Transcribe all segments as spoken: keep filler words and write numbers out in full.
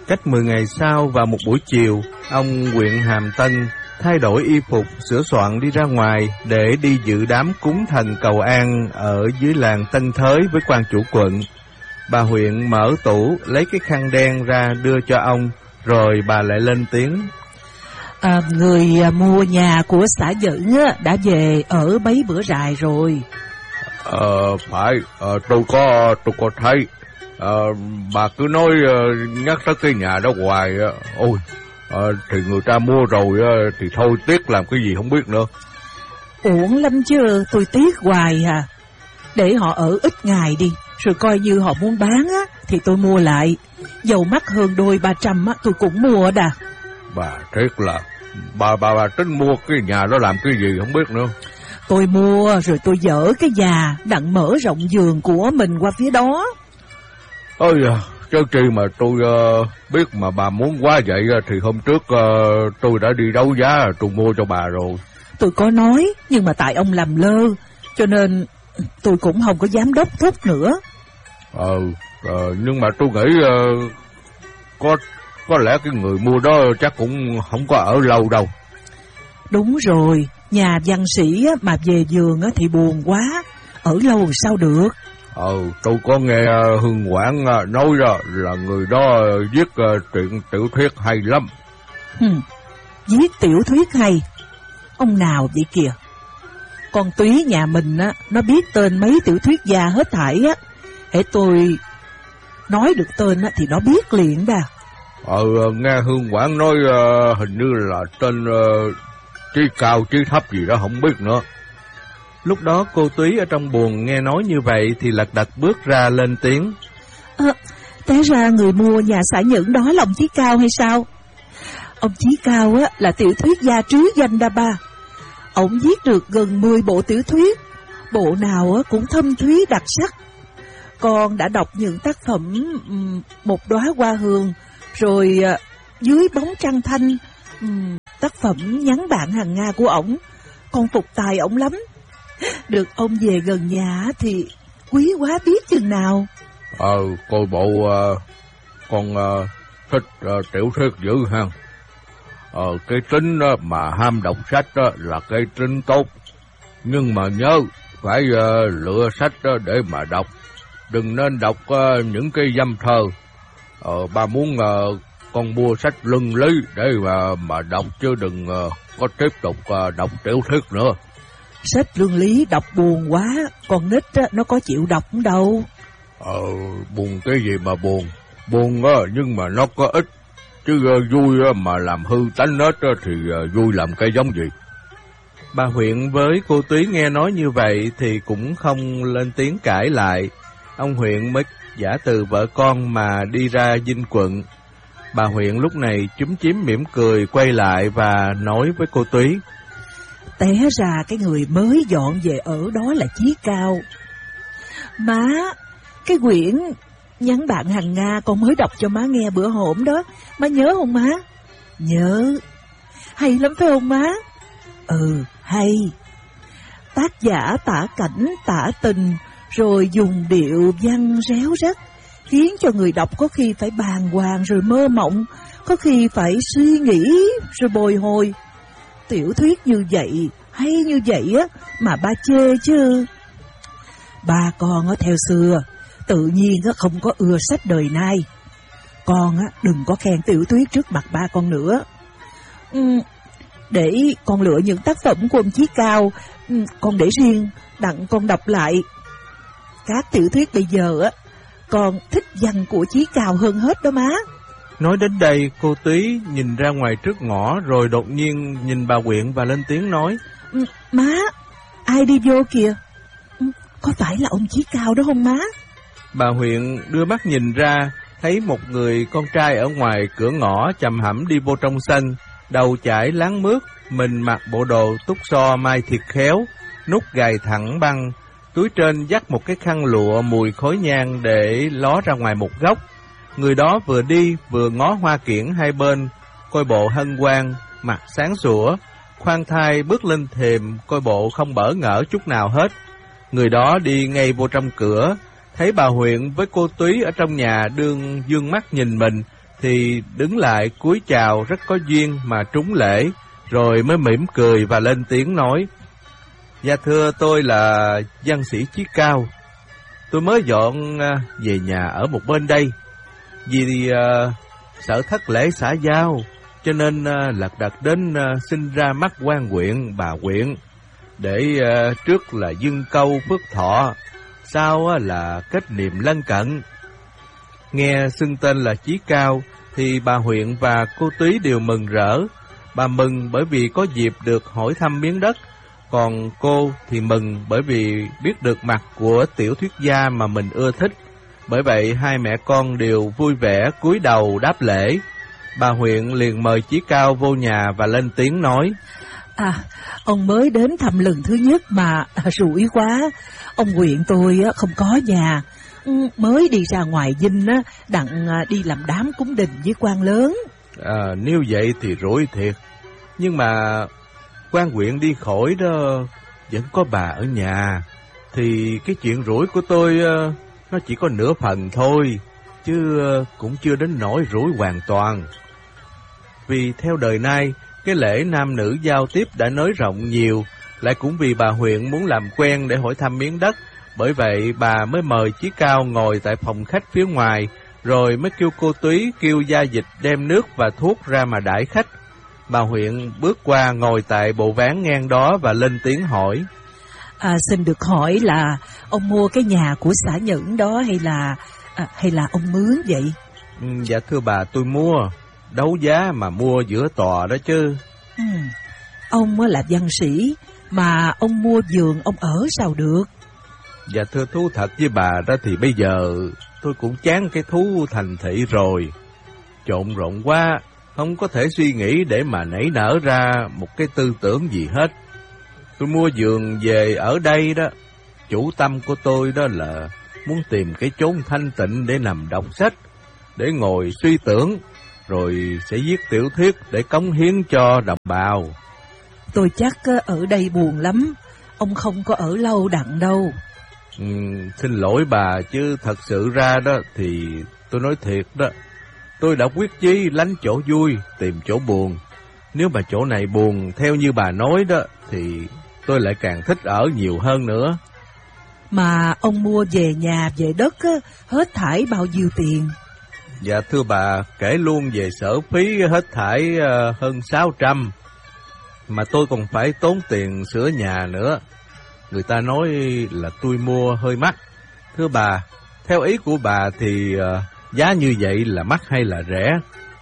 Cách mười ngày sau, vào một buổi chiều, ông huyện Hàm Tân thay đổi y phục, sửa soạn đi ra ngoài để đi dự đám cúng thần cầu an ở dưới làng Tân Thới với quan chủ quận. Bà huyện mở tủ, lấy cái khăn đen ra đưa cho ông, rồi bà lại lên tiếng. À, người mua nhà của xã Dữ đã về ở mấy bữa dài rồi. Ờ, phải, ờ, tôi có tôi có thấy. Ờ, bà cứ nói uh, nhắc tới cái nhà đó hoài. Uh, ôi, uh, thì người ta mua rồi uh, thì thôi tiếc làm cái gì không biết nữa. Uổng lắm chứ, tôi tiếc hoài à. Để họ ở ít ngày đi, rồi coi như họ muốn bán á thì tôi mua lại. Dầu mắc hơn đôi ba trăm á, tôi cũng mua đà. Bà thiệt là bà bà bà tính mua cái nhà đó làm cái gì không biết nữa. Tôi mua rồi tôi dỡ cái nhà đặng mở rộng giường của mình qua phía đó. Ôi à, chứ chi mà tôi uh, biết mà bà muốn quá vậy thì hôm trước uh, tôi đã đi đấu giá tôi mua cho bà rồi. Tôi có nói, nhưng mà tại ông làm lơ, cho nên tôi cũng không có dám đốc thúc nữa. Ờ, uh, nhưng mà tôi nghĩ uh, có có lẽ cái người mua đó chắc cũng không có ở lâu đâu. Đúng rồi, nhà văn sĩ mà về giường thì buồn quá, ở lâu sao được. Ờ, tôi có nghe uh, Hương Quảng uh, nói ra là người đó uh, viết uh, truyện tiểu thuyết hay lắm. Hừm, viết tiểu thuyết hay? Ông nào vậy kìa? Con Túy nhà mình á, nó biết tên mấy tiểu thuyết gia hết thảy á. Hễ tôi nói được tên á thì nó biết liền đà. Ờ, nghe Hương Quảng nói uh, hình như là tên uh, Chí Cao Chí Thấp gì đó không biết nữa. Lúc đó cô Túy ở trong buồng nghe nói như vậy thì lật đật bước ra lên tiếng. À, té ra người mua nhà xã Nhẫn đó là ông Chí Cao hay sao? Ông Chí Cao á là tiểu thuyết gia trứ danh đa ba. Ông viết được gần mười bộ tiểu thuyết, bộ nào á cũng thâm thúy đặc sắc. Con đã đọc những tác phẩm um, Một đóa hoa hương, rồi uh, Dưới bóng trăng thanh, um, tác phẩm Nhắn bạn hàng Nga của ổng. Con phục tài ổng lắm. Được ông về gần nhà thì quý quá biết chừng nào. Ờ, coi bộ uh, con uh, thích uh, tiểu thuyết dữ ha. Ờ, cái tính uh, mà ham đọc sách uh, là cái tính tốt. Nhưng mà nhớ phải uh, lựa sách uh, để mà đọc. Đừng nên đọc uh, những cái dăm thơ. Ờ, bà muốn uh, con mua sách luân lý để mà, mà đọc chứ đừng uh, có tiếp tục uh, đọc tiểu thuyết nữa. Sách luân lý đọc buồn quá, con nít á, nó có chịu đọc cũng đâu. Ờ, buồn cái gì mà buồn. Buồn á, nhưng mà nó có ích. Chứ uh, vui á, mà làm hư tánh nết á, thì uh, vui làm cái giống gì. Bà huyện với cô Túy nghe nói như vậy thì cũng không lên tiếng cãi lại. Ông huyện mới giả từ vợ con mà đi ra dinh quận. Bà huyện lúc này chúm chím mỉm cười quay lại và nói với cô Túy. Té ra cái người mới dọn về ở đó là Chí Cao. Má, cái quyển Nhắn bạn hàng Nga con mới đọc cho má nghe bữa hổm đó, má nhớ không má? Nhớ. Hay lắm phải không má? Ừ, hay. Tác giả tả cảnh, tả tình, rồi dùng điệu văn réo rắt, khiến cho người đọc có khi phải bàng hoàng rồi mơ mộng, có khi phải suy nghĩ rồi bồi hồi. Tiểu thuyết như vậy, hay như vậy á, mà ba chê chứ. Ba con á theo xưa, tự nhiên á không có ưa sách đời nay. Con á đừng có khen tiểu thuyết trước mặt ba con nữa. Ừ, để con lựa những tác phẩm của ông Chí Cao, ừ, con để riêng, đặng con đọc lại. Các tiểu thuyết bây giờ á, con thích văn của Chí Cao hơn hết đó má. Nói đến đây, cô Túy nhìn ra ngoài trước ngõ rồi đột nhiên nhìn bà huyện và lên tiếng nói. Ừ, má, ai đi vô kìa? Ừ, có phải là ông Chí Cao đó không má? Bà huyện đưa mắt nhìn ra, thấy một người con trai ở ngoài cửa ngõ chầm hẩm đi vô trong sân, đầu chải láng mướt, mình mặc bộ đồ túc so mai thiệt khéo, nút gài thẳng băng, túi trên dắt một cái khăn lụa mùi khói nhang để ló ra ngoài một góc. Người đó vừa đi vừa ngó hoa kiển hai bên, coi bộ hân hoan, mặt sáng sủa, khoan thai bước lên thềm, coi bộ không bỡ ngỡ chút nào hết. Người đó đi ngay vô trong cửa, thấy bà huyện với cô Túy ở trong nhà đương dương mắt nhìn mình, thì đứng lại cúi chào rất có duyên mà trúng lễ, rồi mới mỉm cười và lên tiếng nói: Dạ thưa, tôi là văn sĩ Chí Cao. Tôi mới dọn về nhà ở một bên đây, vì uh, sợ thất lễ xã giao, cho nên uh, lật đật đến uh, xin ra mắt quan huyện, bà huyện, để uh, trước là dâng câu phước thọ, sau uh, là kết niệm lân cận. Nghe xưng tên là Chí Cao thì bà huyện và cô Túy đều mừng rỡ. Bà mừng bởi vì có dịp được hỏi thăm miếng đất, còn cô thì mừng bởi vì biết được mặt của tiểu thuyết gia mà mình ưa thích. Bởi vậy hai mẹ con đều vui vẻ cúi đầu đáp lễ. Bà huyện liền mời Chí Cao vô nhà và lên tiếng nói: À, ông mới đến thăm lần thứ nhất mà à, rủi quá. Ông huyện tôi á, không có nhà, mới đi ra ngoài Vinh á, đặng đi làm đám cúng đình với quan lớn. À, nếu vậy thì rủi thiệt. Nhưng mà quan huyện đi khỏi đó, vẫn có bà ở nhà, thì cái chuyện rủi của tôi nó chỉ có nửa phần thôi, chứ cũng chưa đến nỗi rủi hoàn toàn. Vì theo đời nay, cái lễ nam nữ giao tiếp đã nới rộng nhiều, lại cũng vì bà huyện muốn làm quen để hỏi thăm miếng đất. Bởi vậy bà mới mời Chí Cao ngồi tại phòng khách phía ngoài, rồi mới kêu cô Túy kêu gia dịch đem nước và thuốc ra mà đãi khách. Bà huyện bước qua ngồi tại bộ ván ngang đó và lên tiếng hỏi: À, xin được hỏi là ông mua cái nhà của xã Nhẫn đó hay là à, hay là ông mướn vậy? Ừ, dạ thưa bà, tôi mua, đấu giá mà mua giữa tòa đó chứ. Ừ, ông là văn sĩ mà ông mua vườn ông ở sao được? Dạ thưa, thú thật với bà đó thì bây giờ tôi cũng chán cái thú thành thị rồi. Trộn rộn quá, không có thể suy nghĩ để mà nảy nở ra một cái tư tưởng gì hết. Tôi mua vườn về ở đây đó, chủ tâm của tôi đó là muốn tìm cái chốn thanh tịnh để nằm đọc sách, để ngồi suy tưởng, rồi sẽ viết tiểu thuyết để cống hiến cho đồng bào. Tôi chắc ở đây buồn lắm, ông không có ở lâu đặng đâu. Ừ, xin lỗi bà, chứ thật sự ra đó thì tôi nói thiệt đó, tôi đã quyết chí lánh chỗ vui, tìm chỗ buồn. Nếu mà chỗ này buồn theo như bà nói đó, thì tôi lại càng thích ở nhiều hơn nữa. Mà ông mua về nhà về đất á, hết thảy bao nhiêu tiền? Dạ thưa bà, kể luôn về sở phí hết thảy uh, hơn sáu trăm. Mà tôi còn phải tốn tiền sửa nhà nữa. Người ta nói là tôi mua hơi mắc. Thưa bà, theo ý của bà thì uh, giá như vậy là mắc hay là rẻ?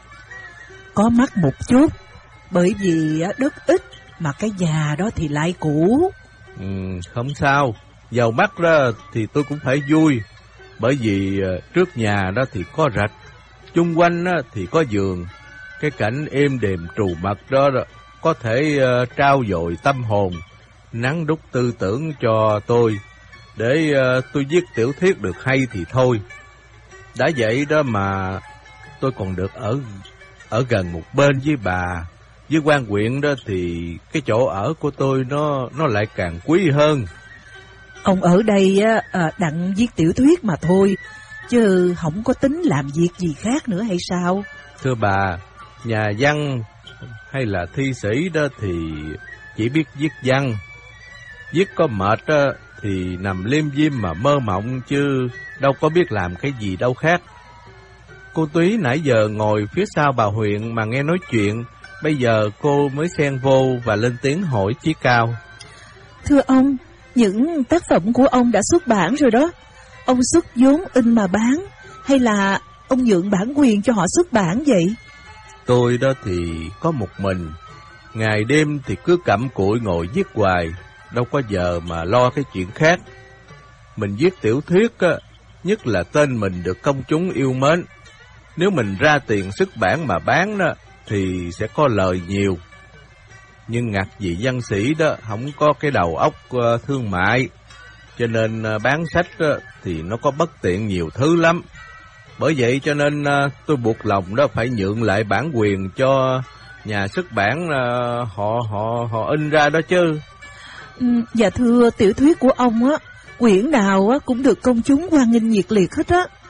Có mắc một chút, bởi vì đất ít mà cái nhà đó thì lại cũ. Ừ, không sao, giàu mắc đó thì tôi cũng phải vui. Bởi vì uh, trước nhà đó thì có rạch, chung quanh đó thì có vườn. Cái cảnh êm đềm trù mật đó, đó có thể uh, trao dồi tâm hồn, nắn đúc tư tưởng cho tôi, để uh, tôi viết tiểu thuyết được hay thì thôi. Đã vậy đó mà tôi còn được ở ở gần một bên với bà, với quan huyện đó, thì cái chỗ ở của tôi nó nó lại càng quý hơn. Ông ở đây á, à, đặng viết tiểu thuyết mà thôi, chứ không có tính làm việc gì khác nữa hay sao? Thưa bà, nhà văn hay là thi sĩ đó thì chỉ biết viết văn. Viết có mệt đó, thì nằm liêm diêm mà mơ mộng, chứ đâu có biết làm cái gì đâu khác. Cô Túy nãy giờ ngồi phía sau bà huyện mà nghe nói chuyện, bây giờ cô mới xen vô và lên tiếng hỏi Chí Cao: Thưa ông, những tác phẩm của ông đã xuất bản rồi đó. Ông xuất vốn in mà bán, hay là ông nhượng bản quyền cho họ xuất bản vậy? Tôi đó thì có một mình, ngày đêm thì cứ cặm cụi ngồi viết hoài, đâu có giờ mà lo cái chuyện khác. Mình viết tiểu thuyết á, nhất là tên mình được công chúng yêu mến. Nếu mình ra tiền xuất bản mà bán đó, thì sẽ có lời nhiều. Nhưng ngặt vì văn sĩ đó không có cái đầu óc uh, thương mại, cho nên uh, bán sách uh, thì nó có bất tiện nhiều thứ lắm. Bởi vậy cho nên uh, tôi buộc lòng đó phải nhượng lại bản quyền cho nhà xuất bản uh, họ họ họ in ra đó chứ. Ừ, dạ thưa, tiểu thuyết của ông á, quyển nào á cũng được công chúng hoan nghênh nhiệt liệt hết á.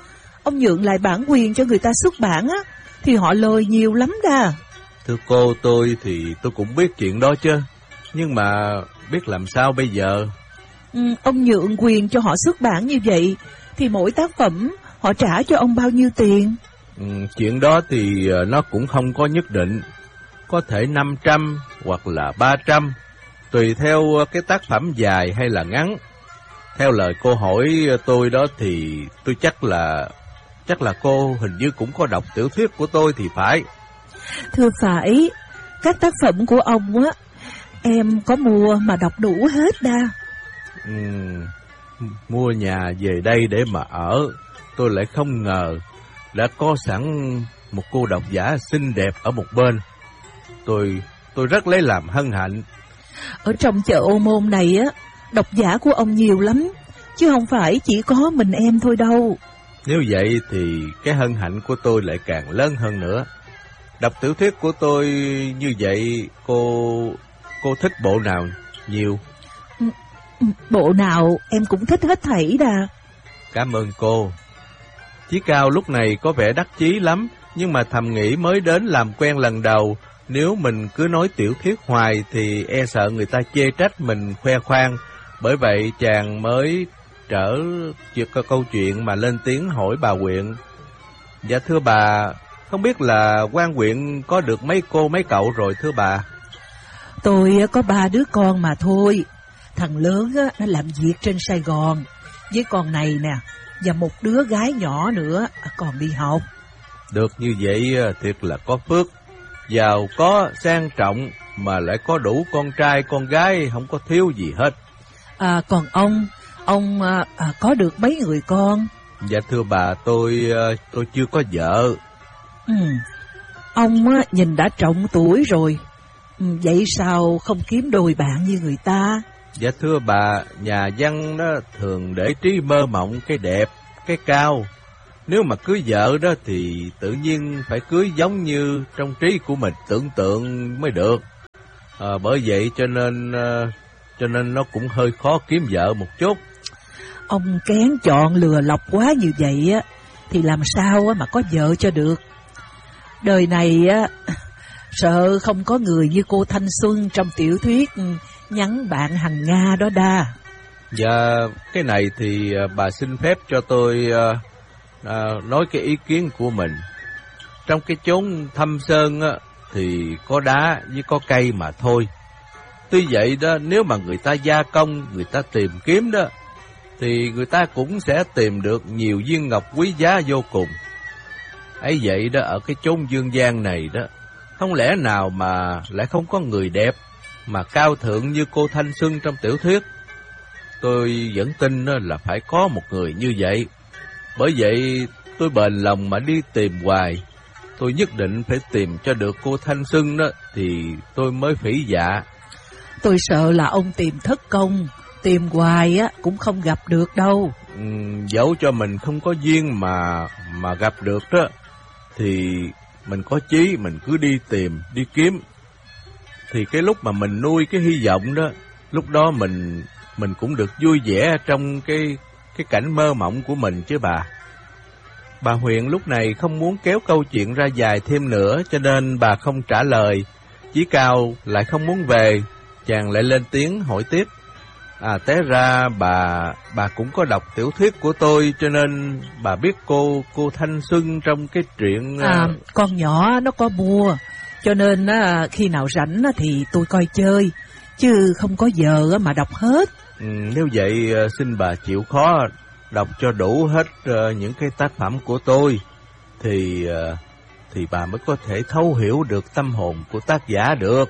ông nhượng lại bản quyền cho người ta xuất bản á, thì họ lời nhiều lắm đà. Thưa cô, tôi thì tôi cũng biết chuyện đó chứ, nhưng mà biết làm sao bây giờ? Ừ, ông nhượng quyền cho họ xuất bản như vậy, thì mỗi tác phẩm họ trả cho ông bao nhiêu tiền? Ừ, chuyện đó thì nó cũng không có nhất định, có thể năm trăm hoặc là ba trăm, tùy theo cái tác phẩm dài hay là ngắn. Theo lời cô hỏi tôi đó thì tôi chắc là chắc là cô hình như cũng có đọc tiểu thuyết của tôi thì phải. Thưa phải, các tác phẩm của ông á, em có mua mà đọc đủ hết đa. Ừ, mua nhà về đây để mà ở, tôi lại không ngờ đã có sẵn một cô độc giả xinh đẹp ở một bên. Tôi tôi rất lấy làm hân hạnh. Ở trong chợ Ô Môn này á, độc giả của ông nhiều lắm, chứ không phải chỉ có mình em thôi đâu. Nếu vậy thì cái hân hạnh của tôi lại càng lớn hơn nữa. Đọc tiểu thuyết của tôi như vậy, cô cô thích bộ nào nhiều? Bộ nào em cũng thích hết thảy đà. Cảm ơn cô. Chí Cao lúc này có vẻ đắc chí lắm, nhưng mà thầm nghĩ mới đến làm quen lần đầu, nếu mình cứ nói tiểu thuyết hoài thì e sợ người ta chê trách mình khoe khoang. Bởi vậy chàng mới trở chuyện câu chuyện mà lên tiếng hỏi bà huyện. Dạ thưa bà, không biết là quan huyện có được mấy cô mấy cậu rồi thưa bà? Tôi có ba đứa con mà thôi. Thằng lớn á, nó làm việc trên Sài Gòn, với con này nè, và một đứa gái nhỏ nữa còn đi học. Được như vậy thiệt là có phước, giàu có sang trọng mà lại có đủ con trai con gái, không có thiếu gì hết. À, còn ông, ông à, à, có được mấy người con? Dạ thưa bà, tôi tôi chưa có vợ. Ừ, ông á, nhìn đã trọng tuổi rồi, ừ, vậy sao không kiếm đôi bạn như người ta? Dạ thưa bà, nhà văn đó thường để trí mơ mộng cái đẹp, cái cao. Nếu mà cưới vợ đó thì tự nhiên phải cưới giống như trong trí của mình tưởng tượng mới được. À, bởi vậy cho nên cho nên nó cũng hơi khó kiếm vợ một chút. Ông kén chọn lừa lọc quá như vậy á, thì làm sao á mà có vợ cho được. Đời này á, sợ không có người như cô Thanh Xuân trong tiểu thuyết Nhắn Bạn Hằng Nga đó đa. Dạ, cái này thì bà xin phép cho tôi uh, uh, nói cái ý kiến của mình. Trong cái chốn thâm sơn á, thì có đá với có cây mà thôi. Tuy vậy đó, nếu mà người ta gia công, người ta tìm kiếm đó, thì người ta cũng sẽ tìm được nhiều viên ngọc quý giá vô cùng. Ấy vậy đó, ở cái chốn dương gian này đó, không lẽ nào mà lại không có người đẹp mà cao thượng như cô Thanh Xuân trong tiểu thuyết. Tôi vẫn tin là phải có một người như vậy. Bởi vậy tôi bền lòng mà đi tìm hoài. Tôi nhất định phải tìm cho được cô Thanh Xuân đó, thì tôi mới phỉ dạ. Tôi sợ là ông tìm thất công, tìm hoài á cũng không gặp được đâu. Ừ, dẫu cho mình không có duyên mà mà gặp được đó, thì mình có chí mình cứ đi tìm, đi kiếm. Thì cái lúc mà mình nuôi cái hy vọng đó, lúc đó mình mình cũng được vui vẻ trong cái cái cảnh mơ mộng của mình chứ bà. Bà Huyền lúc này không muốn kéo câu chuyện ra dài thêm nữa, cho nên bà không trả lời. Chí Cao lại không muốn về, chàng lại lên tiếng hỏi tiếp. À, té ra bà bà cũng có đọc tiểu thuyết của tôi, cho nên bà biết cô cô Thanh Xuân trong cái truyện. À, con nhỏ nó có mua, cho nên á, khi nào rảnh á, thì tôi coi chơi, chứ không có giờ mà đọc hết. Ừ, nếu vậy xin bà chịu khó đọc cho đủ hết uh, những cái tác phẩm của tôi, thì uh, thì bà mới có thể thấu hiểu được tâm hồn của tác giả được.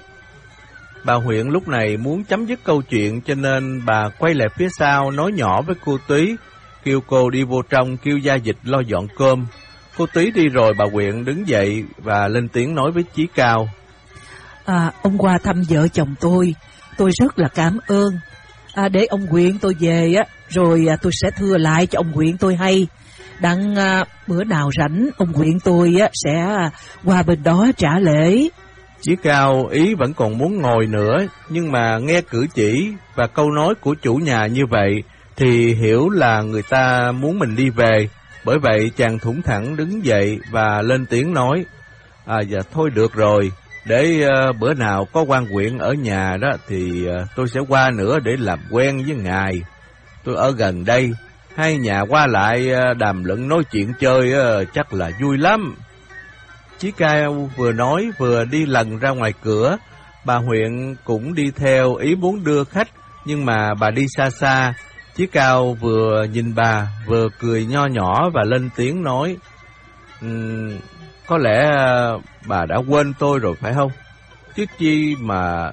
Bà Huyện lúc này muốn chấm dứt câu chuyện, cho nên bà quay lại phía sau nói nhỏ với cô Túy, kêu cô đi vô trong kêu gia dịch lo dọn cơm. Cô Túy đi rồi, bà Huyện đứng dậy và lên tiếng nói với Chí Cao. À, ông qua thăm vợ chồng tôi, tôi rất là cảm ơn. À, để ông Huyện tôi về á, rồi à, tôi sẽ thưa lại cho ông Huyện tôi hay. Đặng à, bữa nào rảnh, ông Huyện tôi á, sẽ qua bên đó trả lễ. Chí Cao ý vẫn còn muốn ngồi nữa, nhưng mà nghe cử chỉ và câu nói của chủ nhà như vậy thì hiểu là người ta muốn mình đi về. Bởi vậy chàng thủng thẳng đứng dậy và lên tiếng nói, à dạ thôi được rồi, để uh, bữa nào có quan huyện ở nhà đó thì uh, tôi sẽ qua nữa để làm quen với ngài. Tôi ở gần đây, hai nhà qua lại uh, đàm luận nói chuyện chơi uh, chắc là vui lắm. Chí Cao vừa nói vừa đi lần ra ngoài cửa. Bà huyện cũng đi theo, ý muốn đưa khách, nhưng mà bà đi xa xa. Chí Cao vừa nhìn bà, vừa cười nho nhỏ và lên tiếng nói, um, có lẽ bà đã quên tôi rồi phải không? Chứ chi mà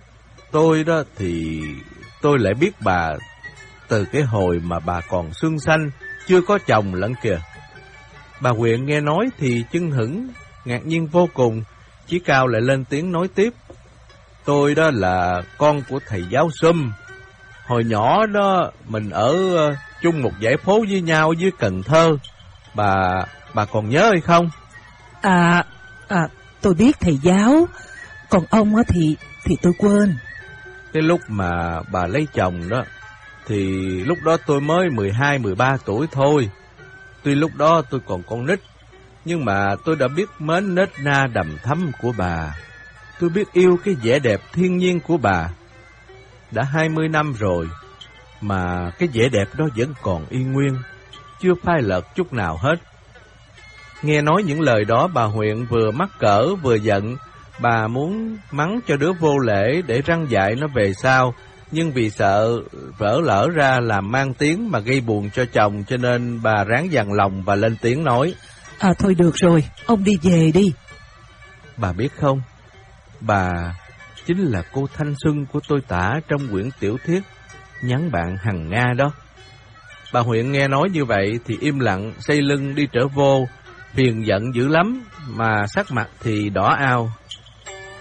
tôi đó thì tôi lại biết bà từ cái hồi mà bà còn xương xanh, chưa có chồng lẫn kìa. Bà huyện nghe nói thì chưng hửng, ngạc nhiên vô cùng. Chí Cao lại lên tiếng nói tiếp, tôi đó là con của thầy giáo Sum. Hồi nhỏ đó mình ở chung một dãy phố với nhau dưới Cần Thơ. Bà bà còn nhớ hay không? À, à tôi biết thầy giáo, còn ông á thì thì tôi quên. Cái lúc mà bà lấy chồng đó thì lúc đó tôi mới mười hai mười ba tuổi thôi. Tuy lúc đó tôi còn con nít, nhưng mà tôi đã biết mến nết na đầm thắm của bà. Tôi biết yêu cái vẻ đẹp thiên nhiên của bà. Đã hai mươi năm rồi mà cái vẻ đẹp đó vẫn còn y nguyên, chưa phai lợt chút nào hết. Nghe nói những lời đó, bà huyện vừa mắc cỡ vừa giận. Bà muốn mắng cho đứa vô lễ để răn dạy nó về sau, nhưng vì sợ vỡ lỡ ra làm mang tiếng mà gây buồn cho chồng, cho nên bà ráng dằn lòng và lên tiếng nói, À thôi được rồi, ông đi về đi. Bà biết không, bà chính là cô thanh xuân của tôi tả trong quyển tiểu thuyết Nhắn Bạn Hằng Nga đó. Bà huyện nghe nói như vậy thì im lặng, xây lưng đi trở vô, phiền giận dữ lắm, mà sắc mặt thì đỏ ao.